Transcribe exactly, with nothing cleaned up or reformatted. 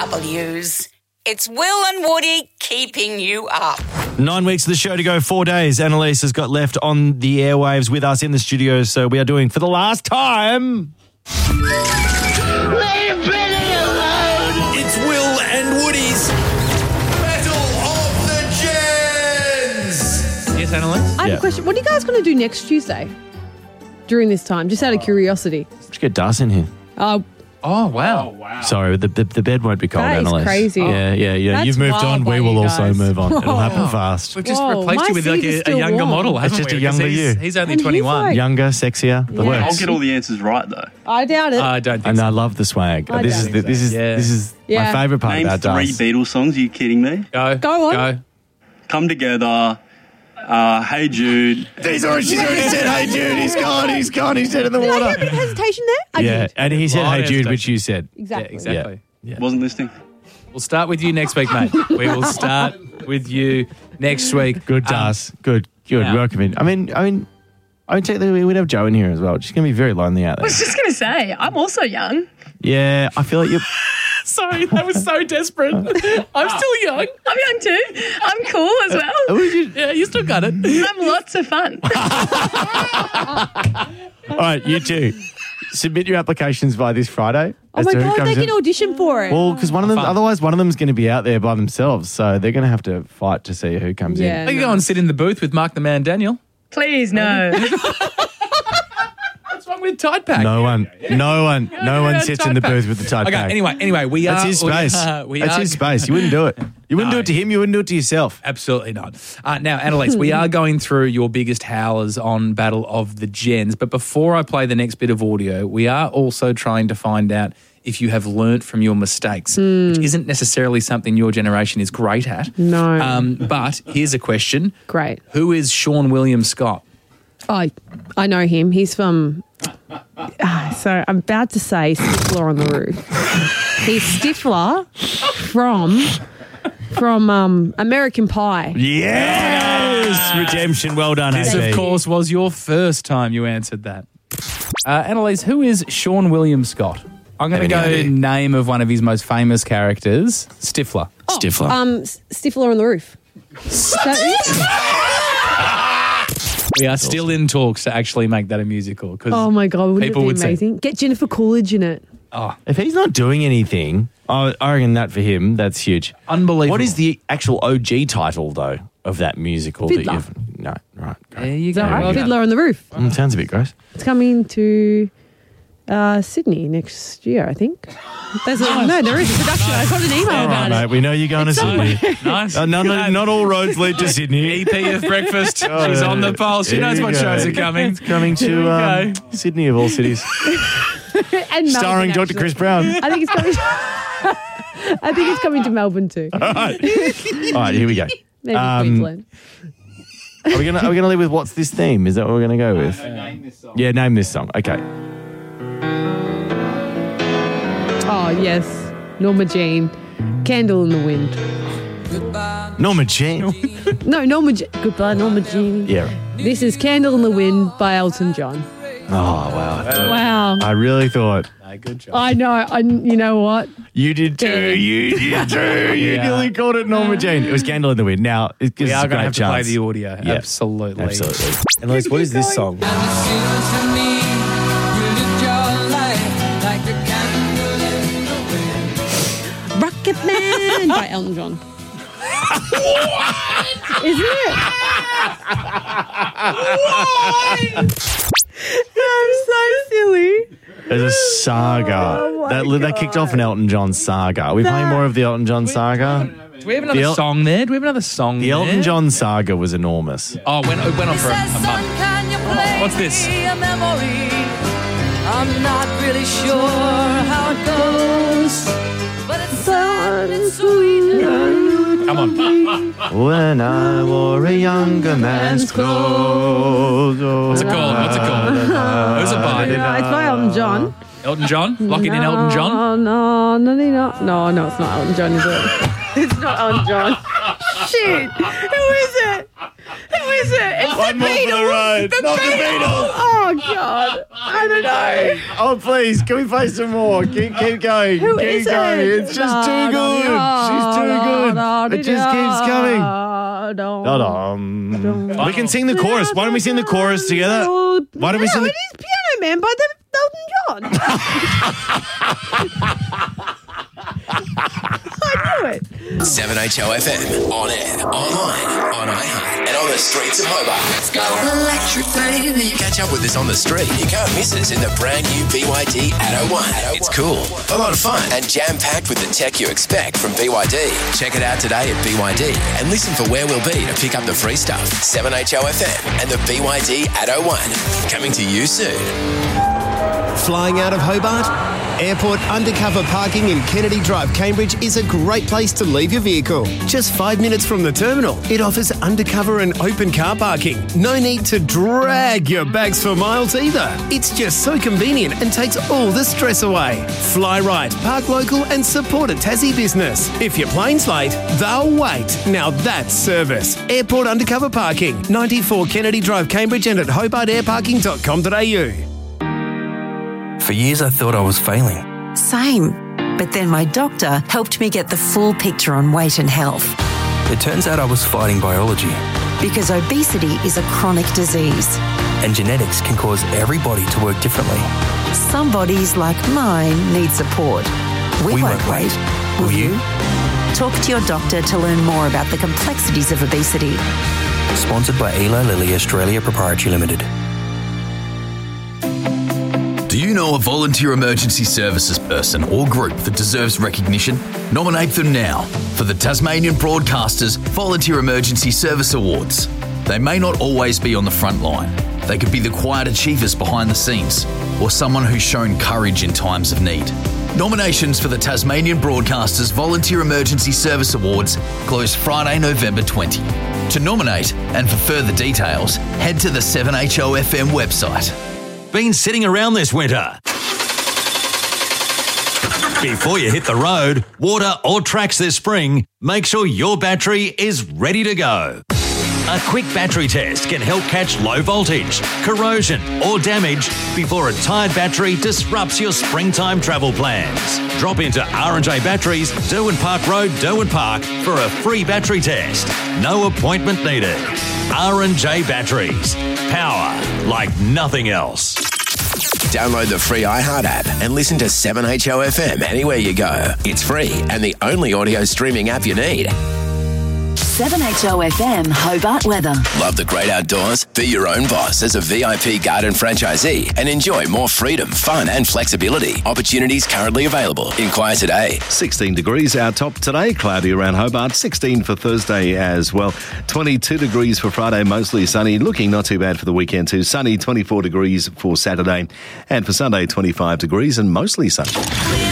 W's. It's Will and Woody keeping you up. Nine weeks of the show to go, four days. Annalise has got left on the airwaves with us in the studio, so we are doing, for the last time... Leave Billy alone! It's Will and Woody's Battle of the Gens! Yes, Annalise? I have Yeah. a question. What are you guys going to do next Tuesday during this time? Just out of curiosity. Let's get Das in here. Uh, Oh, wow. Sorry, the, the the bed won't be cold, That is Annalise. crazy. Yeah, yeah, yeah. That's You've moved wild on. by We will you also guys. move on. It'll happen fast. We've just Whoa, replaced my you with like seat is a, a still younger warm. model, haven't just we? a younger Because he's, you. he's only And he's twenty-one. like- Younger, sexier, the Yeah. works. I'll get all the answers right, though. I doubt it. I don't think And so. I love the swag. I this don't is the, think this so. is Yeah. this is Yeah. my favourite part Name about three Das. Beatles songs. Are you kidding me? Go. Go on. Go. Come Together, uh, Hey Jude. He's already, she's already said, "Hey Jude, he's gone, he's gone, he's dead in the Did I hear a water." bit of hesitation there? I Yeah, did. and he said, Right, "Hey Jude," hesitation. which you said. Exactly. Yeah, exactly. Yeah. Wasn't listening. We'll start with you next week, mate. We will start with you next week. Good, Um, Das. Good, good. yeah. Welcome in. I mean, I mean, I mean, technically we'd have Jo in here as well. She's gonna be very lonely out I there. was just going to say, I'm also young. Yeah, I feel like you're. Sorry, that was so desperate. I'm still young. I'm young too. I'm cool as well. Who would you- Yeah, you still got it. I'm lots of fun. All right, you two. Submit your applications by this Friday. Oh as my to who God, comes they in. can audition for it. Well, because one of them, Fun. otherwise, one of them's going to be out there by themselves, so they're going to have to fight to see who comes Yeah. in. I can go and sit in the booth with Mark the Man Daniel. Please, no. What's wrong with Tide Pack? No one, no one, no one yeah, sits Tide in the Pack. booth with the Tide Okay, Pack. anyway, anyway, we That's are... his we space. are- we That's are- his space. You wouldn't do it. You wouldn't do No. it to him. You wouldn't do it to yourself. Absolutely not. Uh, now, Annalise, we are going through your biggest howlers on Battle of the Gens, but before I play the next bit of audio, we are also trying to find out if you have learnt from your mistakes, which isn't necessarily something your generation is great at. No. Um, but here's a question. Great. Who is Sean William Scott? Oh, I know him. He's from. Ah, so I'm about to say Stifler on the Roof. He's Stifler from from um, American Pie. Yes, redemption. Well done, This, Abby. of course, was your first time you answered that. Uh, Annalise, who is Sean William Scott? I'm going to go Have any idea? name of one of his most famous characters, Stifler. Stifler. Um, S- Stifler on the Roof. Is that it? We are still in talks to actually make that a musical. 'cause Oh my God, wouldn't people it would be say- amazing? Get Jennifer Coolidge in it. If he's not doing anything, I I reckon that for him, that's huge. Unbelievable. What is the actual O G title, though, of that musical? Fiddler. That you've No, right. There you go. All right, Well done. Fiddler on the Roof. Mm, sounds a bit gross. It's coming to uh, Sydney next year, I think. There's a, no, there is a production. I got an email All right, about mate. it. We know you're going to Sydney. Nice. Uh, none, Good. not all roads lead to Sydney. E P of breakfast. She's on the pulse. She There knows you what go. shows are coming. It's coming There to you um, go. Sydney of all cities, And starring Melbourne, Doctor actually. Chris Brown. I think it's coming. I think it's coming to Melbourne too. All right, all right. Here we go. Maybe Um, Queensland. Are we gonna Are we gonna live with what's this theme? Is that what we're gonna go with? Yeah, name this song. Okay. Oh yes, Norma Jean, Candle in the Wind. Norma Jean. No, Norma. Je- Goodbye, Norma Jean. Yeah. This is Candle in the Wind by Elton John. Oh wow. Wow. I really thought No, good job. I know. I. You know what? you did too. You did too. You Yeah. nearly called it Norma Jean. It was Candle in the Wind. Now it gives We us are a going to great have to play chance. the audio. Yeah. Absolutely. Absolutely. And Liz, what is this song? Rocket Man by Elton John. Isn't it? I'm so silly. There's a saga. Oh my that that kicked off an Elton John saga. Are we playing more of the Elton John saga? Do we have another The El- song there? Do we have another song The there? Elton John saga was enormous. Oh, it went, it went on for a, a month. What's this? I'm not really sure how it goes, but it's sad and sweet. Come on. When I wore a younger man's clothes. What's it called? What's it called? Who's it by? No, it's by Elton John. Elton John? Lock it in, Elton John? No, no, no, no, no, no, it's not Elton John, is it? It's not Elton John. Shit, who is it? Who is it? It's One the more for the Beatles. road. The Not the Beatles. Beatles. Oh, God. I don't know. Oh, please, can we play some more? Keep, keep going. Who keep is going. it? It's just too good. She's too good. It just keeps coming. Da-dum. We can sing the chorus. Why don't we sing the chorus together? Why don't we sing No, the... it is Piano Man by the Elton John. I knew it. seven H O F M, on air, online, on iHeart, and on the streets of Hobart. Let's go. Electric baby. Catch up with us on the street. You can't miss us in the brand new B Y D Atto one. It's cool, a lot of fun, and jam-packed with the tech you expect from B Y D. Check it out today at B Y D and listen for where we'll be to pick up the free stuff. seven H O F M and the B Y D Atto one. Coming to you soon. Flying out of Hobart? Airport undercover parking in Kennedy Drive, Cambridge is a great place to leave your vehicle. Just five minutes from the terminal, it offers undercover and open car parking. No need to drag your bags for miles either. It's just so convenient and takes all the stress away. Fly right, park local and support a Tassie business. If your plane's late, they'll wait. Now that's service. Airport undercover parking, ninety-four Kennedy Drive, Cambridge and at hobart air parking dot com dot a u. For years, I thought I was failing. Same. But then my doctor helped me get the full picture on weight and health. It turns out I was fighting biology. Because obesity is a chronic disease. And genetics can cause every body to work differently. Some bodies, like mine, need support. We, We won't won't wait. wait. Will Will you? you? Talk to your doctor to learn more about the complexities of obesity. Sponsored by Eli Lilly Australia Proprietary Limited. Do you know a volunteer emergency services person or group that deserves recognition? Nominate them now for the Tasmanian Broadcasters Volunteer Emergency Service Awards. They may not always be on the front line. They could be the quiet achievers behind the scenes or someone who's shown courage in times of need. Nominations for the Tasmanian Broadcasters Volunteer Emergency Service Awards close Friday, November twentieth. To nominate and for further details, head to the seven H O F M website. Been sitting around this winter? Before you hit the road, water or tracks this spring, make sure your battery is ready to go. A quick battery test can help catch low voltage, corrosion or damage before a tired battery disrupts your springtime travel plans. Drop into R and J Batteries, Derwent Park Road, Derwent Park for a free battery test. No appointment needed. R and J Batteries. Power like nothing else. Download the free iHeart app and listen to seven H O F M anywhere you go. It's free and the only audio streaming app you need. seven H O F M Hobart weather. Love the great outdoors? Be your own boss as a V I P garden franchisee and enjoy more freedom, fun and flexibility. Opportunities currently available. Inquire today. sixteen degrees our top today, cloudy around Hobart. sixteen for Thursday as well. twenty-two degrees for Friday, mostly sunny. Looking not too bad for the weekend too. Sunny, twenty-four degrees for Saturday. And for Sunday, twenty-five degrees and mostly sunny.